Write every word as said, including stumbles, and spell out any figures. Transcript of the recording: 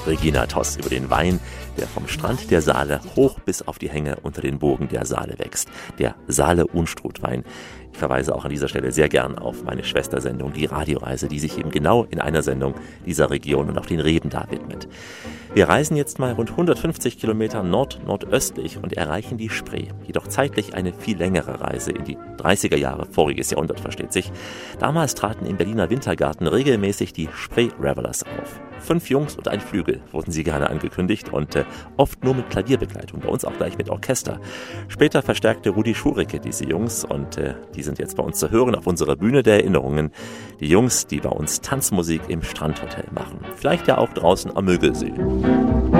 Regina Toss über den Wein, der vom Strand der Saale hoch bis auf die Hänge unter den Burgen der Saale wächst. Der Saale-Unstrut-Wein. Ich verweise auch an dieser Stelle sehr gern auf meine Schwestersendung Die Radioreise, die sich eben genau in einer Sendung dieser Region und auch den Reben da widmet. Wir reisen jetzt mal rund hundertfünfzig Kilometer nord-nordöstlich und erreichen die Spree. Jedoch zeitlich eine viel längere Reise in die dreißiger Jahre, voriges Jahrhundert versteht sich. Damals traten im Berliner Wintergarten regelmäßig die Spree Revelers auf. Fünf Jungs und ein Flügel wurden sie gerne angekündigt und äh, oft nur mit Klavierbegleitung, bei uns auch gleich mit Orchester. Später verstärkte Rudi Schuricke diese Jungs und äh, die sind jetzt bei uns zu hören auf unserer Bühne der Erinnerungen. Die Jungs, die bei uns Tanzmusik im Strandhotel machen. Vielleicht ja auch draußen am Müggelsee.